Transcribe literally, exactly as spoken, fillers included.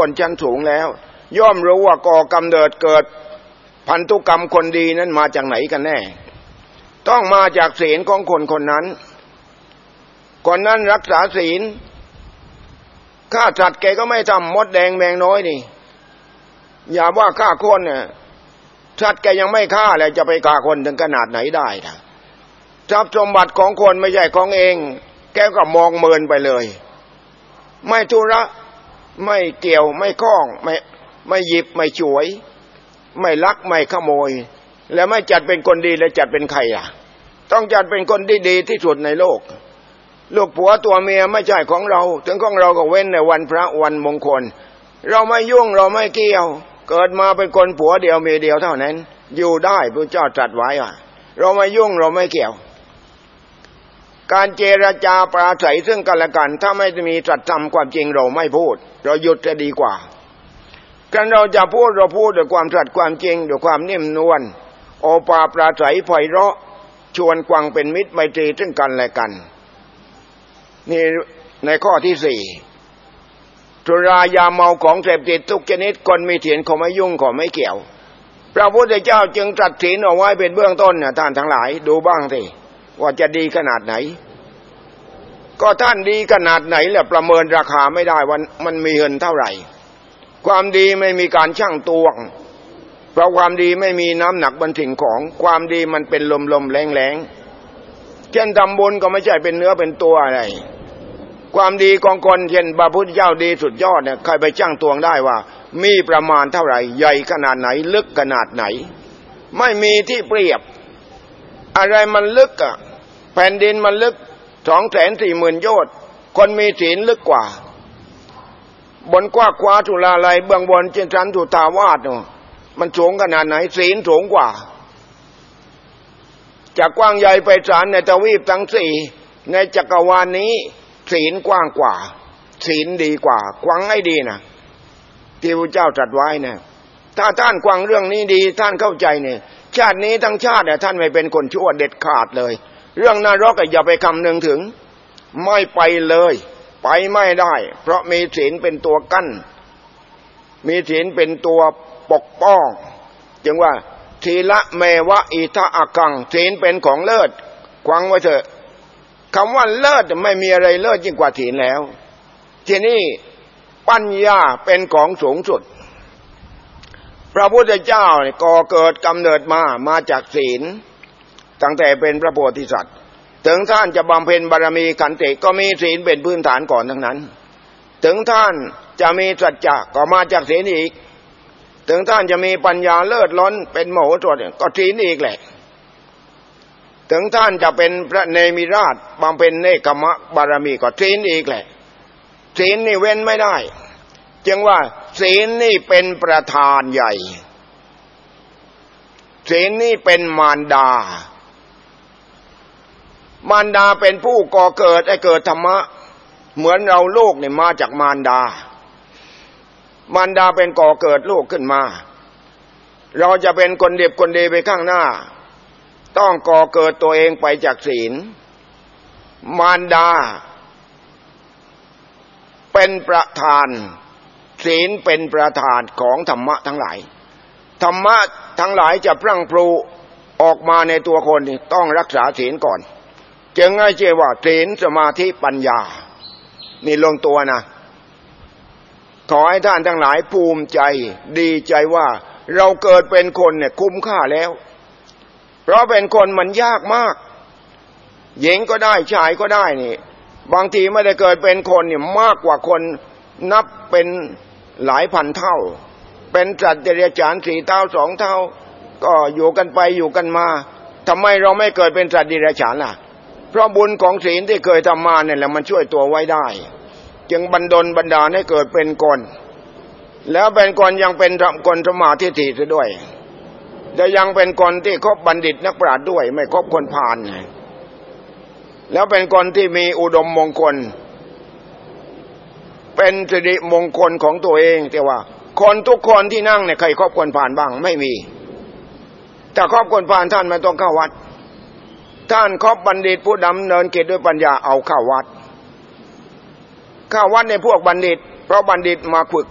คนชั้นสูงแล้วย่อมรู้ว่าก่อกำเนิดเกิดพันธุกรรมคนดีนั้นมาจากไหนกันแน่ต้องมาจากศีลของคนคนนั้นคนนั้นรักษาศีลฆ่าสัตว์แกก็ไม่ทำมดแดงแมงน้อยนี่อย่าว่าฆ่าคนเนี่ยสัตว์แกยังไม่ฆ่าเลยจะไปฆ่าคนถึงขนาดไหนได้นะทรัพย์สมบัติของคนไม่ใช่ของเองแกก็มองเมินไปเลยไม่ธุระไม่เกี่ยวไม่คล้องไม่ไม่หยิบไม่ฉวยไม่ลักไม่ขโมยแล้วไม่จัดเป็นคนดีแล้วจัดเป็นใครอ่ะต้องจัดเป็นคนที่ดีที่สุดในโลกลูกผัวตัวเมียไม่ใช่ของเราถึงของเราก็เว้นในวันพระวันมงคลเราไม่ยุ่งเราไม่เกี่ยวเกิดมาเป็นคนผัวเดียวเมียเดียวเท่านั้นอยู่ได้พระเจ้าตรัสไว้อ่ะเราไม่ยุ่งเราไม่เกี่ยวการเจรจาปราศัยซึ่งกันและกันถ้าไม่มีตรัสธรรมความจริงเราไม่พูดเราหยุดจะดีกว่าการเราจะพูดเราพูดด้วยความตรัสความจริงด้วยความนิ่มนวลโอภาปราศัยไพเราะชวนกวังเป็นมิตรไมตรีซึ่งกันและกันนี่ในข้อที่สี่สุรายาเมาของเสพติดทุกชนิดคนมีศีลเขาไม่ยุ่งเขาไม่เกี่ยวพระพุทธเจ้าจึงตรัสศีลเอาไว้เป็นเบื้องต้นนะท่านทั้งหลายดูบ้างสิว่าจะดีขนาดไหนก็ท่านดีขนาดไหนแหละประเมินราคาไม่ได้ว่ามันมีเงินเท่าไหร่ความดีไม่มีการชั่งตวงเพราะความดีไม่มีน้ำหนักบนสิ่งของความดีมันเป็นลมๆแรงๆเช่นทำบุญก็ไม่ใช่เป็นเนื้อเป็นตัวอะไรความดีของคนเช่นพระพุทธเจ้าดีสุดยอดเนี่ยใครไปชั่งตวงได้ว่ามีประมาณเท่าไหร่ใหญ่ขนาดไหนลึกขนาดไหนไม่มีที่เปรียบอะไรมันลึกอ่ะแผ่นดินมันลึกสองแสนสี่หมื่นโยชน์คนมีศีลลึกกว่าบนกว้างขวางจุฬาลัยเบื้องบนเช่นชั้นสุทาวาสเนาะมันสูงขนาดไหนศีลสูงกว่าจากกว้างใหญ่ไปศาลในทวีปทั้งสี่ในจักรวาลนี้ศีลกว้างกว่าศีลดีกว่ากว้างให้ดีนะที่พระเจ้าตรัสไว้นะถ้าท่านกว้างเรื่องนี้ดีท่านเข้าใจเนี่ยชาตินี้ทั้งชาติเนี่ยท่านไม่เป็นคนชั่วเด็ดขาดเลยเรื่องนรกอย่าไปคำนึงถึงไม่ไปเลยไปไม่ได้เพราะมีศีลเป็นตัวกั้นมีศีลเป็นตัวปกป้องจึงว่าทีละเมวะอิทะอากังศีลเป็นของเลิศควังไว้เถอะคำว่าเลิศไม่มีอะไรเลิศยิ่งกว่าศีลแล้วทีนี้ปัญญาเป็นของสูงสุดพระพุทธเจ้าก่อเกิดกำเนิดมามาจากศีลตั้งแต่เป็นพระโพธิสัตว์ถึงท่านจะบำเพ็ญบารมีขันติก็มีศีลเป็นพื้นฐานก่อนทั้งนั้นถึงท่านจะมีสัจจะก็มาจากศีลอีกถึงท่านจะมีปัญญาเลิศล้นเป็นมโหสถก็ศีลอีกแหละถึงท่านจะเป็นพระเนมิราชบำเพ็ญเนกขมะบารมีก็ศีลอีกแหละศีลนี่เว้นไม่ได้จึงว่าศีลนี่เป็นประธานใหญ่ศีลนี่เป็นมารดามารดาเป็นผู้ก่อเกิดให้เกิดธรรมะเหมือนเราลูกเนี่ยมาจากมารดามารดาเป็นก่อเกิดลูกขึ้นมาเราจะเป็นคนดีคนดีไปข้างหน้าต้องก่อเกิดตัวเองไปจากศีลมารดาเป็นประธานศีลเป็นประธานของธรรมะทั้งหลายธรรมะทั้งหลายจะพรั่งพรูออกมาในตัวคนนี่ต้องรักษาศีลก่อนจึงให้ชื่อว่าศีลสมาธิปัญญานี่ลงตัวนะขอให้ท่านทั้งหลายภูมิใจดีใจว่าเราเกิดเป็นคนเนี่ยคุ้มค่าแล้วเพราะเป็นคนมันยากมากหญิงก็ได้ชายก็ได้นี่บางทีไม่ได้เกิดเป็นคนเนี่ยมากกว่าคนนับเป็นหลายพันเท่าเป็นสัตว์เดรัจฉานสี่เท่าสองเท่าก็อยู่กันไปอยู่กันมาทำไมเราไม่เกิดเป็นสัตว์เดรัจฉานล่ะเพราะบุญของศีลที่เคยทำมาเนี่ยแหละมันช่วยตัวไว้ได้จึงบันดลบันดาลให้เกิดเป็นคนแล้วเป็นคนยังเป็นคนสมาธิถี่ซะด้วยและยังเป็นคนที่คบบัณฑิตนักปราชญ์ด้วยไม่คบคนพาลแล้วเป็นคนที่มีอุดมมงคลเป็นสิริมงคลของตัวเองแต่ว่าคนทุกคนที่นั่งเนี่ยใครคบคนพาลบ้างไม่มีแต่คบคนพาลท่านไม่ต้องเข้าวัดท่านคบบัณฑิตผู้ดำเนินกิจด้วยปัญญาเอาเข้าวัดเข้าวัดในพวกบัณฑิตเพราะบัณฑิตมาฝึก